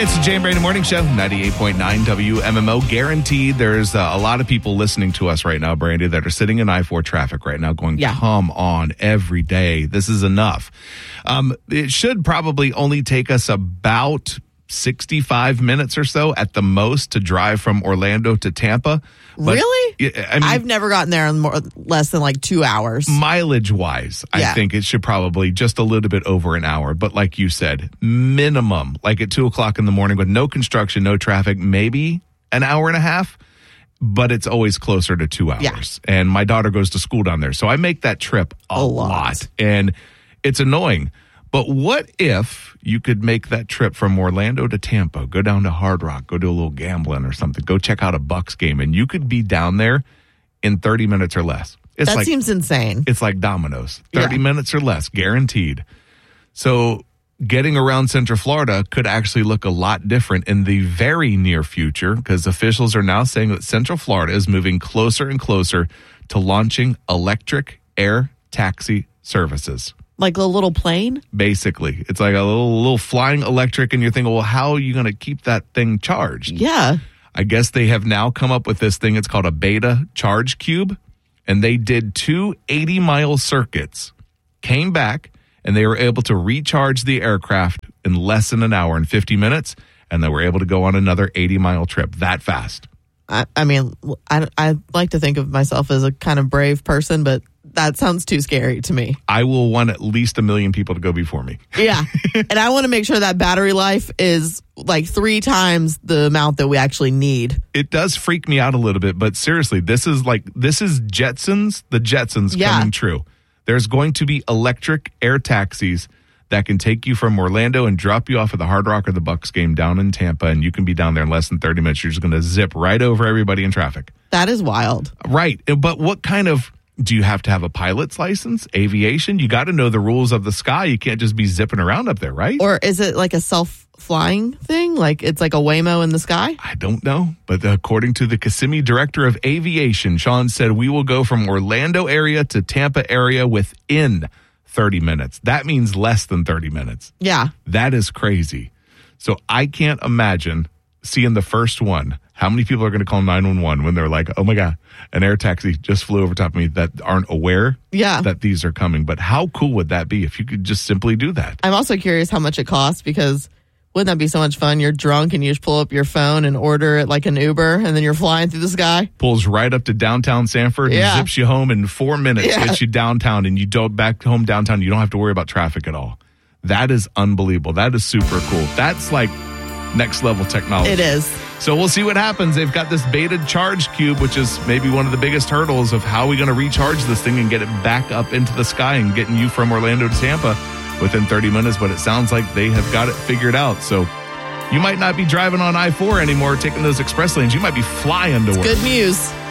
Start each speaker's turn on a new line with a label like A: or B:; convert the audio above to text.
A: It's the Jay and Brandon Morning Show, 98.9 WMMO. Guaranteed there's a lot of people listening to us right now, Brandy, that are sitting in I-4 traffic right now going, come on, every day. This is enough. It should probably only take us about 65 minutes or so at the most to drive from Orlando to Tampa. But,
B: really?
A: I mean,
B: I've never gotten there in less than like 2 hours.
A: Mileage-wise, I think it should probably just a little bit over an hour. But like you said, minimum, like at 2 o'clock in the morning with no construction, no traffic, maybe an hour and a half. But it's always closer to 2 hours.
B: Yeah.
A: And my daughter goes to school down there. So I make that trip a lot. And it's annoying. But what if you could make that trip from Orlando to Tampa, go down to Hard Rock, go do a little gambling or something, go check out a Bucks game, and you could be down there in 30 minutes or less.
B: That seems insane.
A: It's like Domino's. 30 minutes or less, guaranteed. So getting around Central Florida could actually look a lot different in the very near future because officials are now saying that Central Florida is moving closer and closer to launching electric air taxi services.
B: Like a little plane?
A: Basically. It's like a little flying electric, and you're thinking, well, how are you going to keep that thing charged?
B: Yeah.
A: I guess they have now come up with this thing. It's called a beta charge cube, and they did 2 80-mile circuits, came back, and they were able to recharge the aircraft in less than an hour and 50 minutes, and they were able to go on another 80-mile trip that fast.
B: I mean, I like to think of myself as a kind of brave person, but that sounds too scary to me.
A: I will want at least 1 million people to go before me. Yeah.
B: And I want to make sure that battery life is like 3 times the amount that we actually need.
A: It does freak me out a little bit, but seriously, this is Jetsons, the Jetsons coming true. There's going to be electric air taxis that can take you from Orlando and drop you off at the Hard Rock or the Bucks game down in Tampa, and you can be down there in less than 30 minutes. You're just going to zip right over everybody in traffic.
B: That is wild.
A: Right. But what kind of... Do you have to have a pilot's license? Aviation? You got to know the rules of the sky. You can't just be zipping around up there, right?
B: Or is it like a self-flying thing? Like it's like a Waymo in the sky?
A: I don't know. But according to the Kissimmee director of aviation, Sean said, we will go from Orlando area to Tampa area within 30 minutes. That means less than 30 minutes.
B: Yeah.
A: That is crazy. So I can't imagine seeing the first one. How many people are going to call 911 when they're like, oh my God, an air taxi just flew over top of me that aren't aware that these are coming? But how cool would that be if you could just simply do that?
B: I'm also curious how much it costs because wouldn't that be so much fun? You're drunk and you just pull up your phone and order it like an Uber and then you're flying through the sky.
A: Pulls right up to downtown Sanford and zips you home in 4 minutes, gets you downtown, and you go back home downtown. You don't have to worry about traffic at all. That is unbelievable. That is super cool. That's like next level technology.
B: It is.
A: So we'll see what happens. They've got this beta charge cube, which is maybe one of the biggest hurdles of how we're going to recharge this thing and get it back up into the sky and getting you from Orlando to Tampa within 30 minutes. But it sounds like they have got it figured out. So you might not be driving on I-4 anymore, taking those express lanes. You might be flying to work.
B: Good news.